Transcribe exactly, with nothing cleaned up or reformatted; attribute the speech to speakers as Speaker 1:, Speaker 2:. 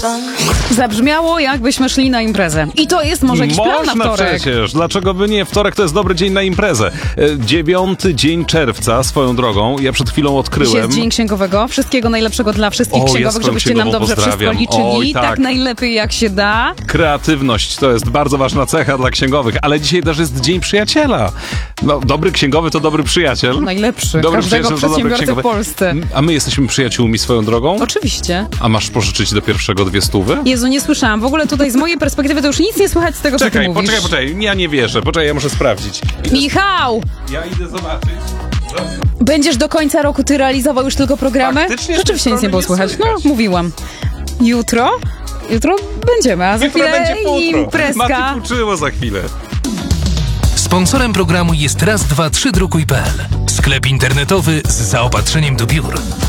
Speaker 1: Zabrzmiało, jakbyśmy szli na imprezę. I to jest może jakiś plan na
Speaker 2: Można
Speaker 1: wtorek.
Speaker 2: przecież, dlaczego by nie? Wtorek to jest dobry dzień na imprezę. E, Dziewiąty dzień czerwca, swoją drogą, ja przed chwilą
Speaker 1: Dzisiaj
Speaker 2: odkryłem...
Speaker 1: jest dzień księgowego. Wszystkiego najlepszego dla wszystkich
Speaker 2: O, ja
Speaker 1: księgowych,
Speaker 2: swoją
Speaker 1: żebyście nam
Speaker 2: księgową
Speaker 1: dobrze wszystko
Speaker 2: pozdrawiam.
Speaker 1: liczyli.
Speaker 2: Oj,
Speaker 1: tak.
Speaker 2: tak.
Speaker 1: najlepiej jak się da.
Speaker 2: Kreatywność to jest bardzo ważna cecha dla księgowych, ale dzisiaj też jest Dzień Przyjaciela. No, dobry księgowy to dobry przyjaciel.
Speaker 1: Najlepszy.
Speaker 2: Dobry
Speaker 1: Każdego
Speaker 2: przyjaciel to dobry
Speaker 1: przedsiębiorcy w
Speaker 2: księgowy.
Speaker 1: Polsce.
Speaker 2: A my jesteśmy przyjaciółmi swoją drogą?
Speaker 1: Oczywiście.
Speaker 2: A masz pożyczyć do pierwszego dwie stówy?
Speaker 1: Jezu, nie słyszałam. W ogóle tutaj z mojej perspektywy to już nic nie słychać z tego, co ty
Speaker 2: Czekaj,
Speaker 1: mówisz.
Speaker 2: poczekaj, poczekaj. Ja nie wierzę. Poczekaj, ja muszę sprawdzić.
Speaker 1: Michał!
Speaker 2: Ja idę zobaczyć.
Speaker 1: Będziesz do końca roku ty realizował już tylko programy?
Speaker 2: Faktycznie z
Speaker 1: Rzeczywiście
Speaker 2: tej
Speaker 1: nic nie było
Speaker 2: strony nie
Speaker 1: słychać. No,
Speaker 2: słychać.
Speaker 1: mówiłam. Jutro? Jutro będziemy, a za
Speaker 2: Jutro
Speaker 1: chwilę
Speaker 2: będzie futro.
Speaker 1: imprezka.
Speaker 2: Mati uczyło za chwilę.
Speaker 3: Sponsorem programu jest raz dwa trzy drukuj kropka pe el. Sklep internetowy z zaopatrzeniem do biur.